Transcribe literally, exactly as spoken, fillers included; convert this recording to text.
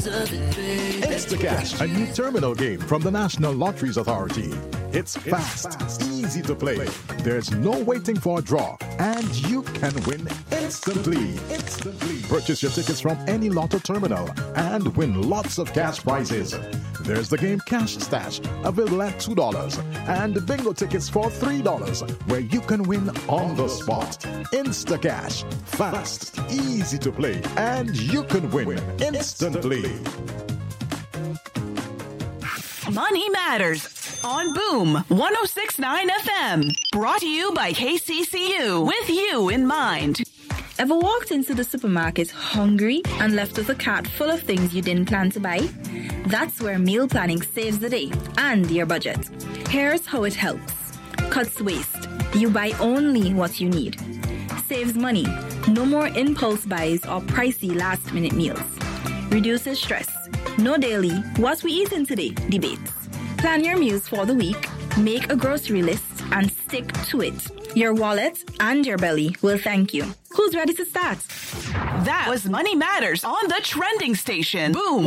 Instacash, a new terminal game from the National Lotteries Authority. It's fast, easy to play. There's no waiting for a draw, and you can win instantly. Instantly. Purchase your tickets from any Lotto terminal and win lots of cash prizes. There's the game Cash Stash, available at two dollars, and bingo tickets for three dollars, where you can win on the spot. Instacash, fast, easy to play, and you can win instantly. Money Matters on Boom one oh six point nine F M. Brought to you by K C C U, with you in mind. Ever walked into the supermarket hungry and left with a cart full of things you didn't plan to buy? That's where meal planning saves the day and your budget. Here's how it helps. Cuts waste. You buy only what you need. Saves money. No more impulse buys or pricey last-minute meals. Reduces stress. No daily "what we eating today" debates. Plan your meals for the week, make a grocery list, and stick to it. Your wallet and your belly will thank you. Who's ready to start? That was Money Matters on the trending station. Boom.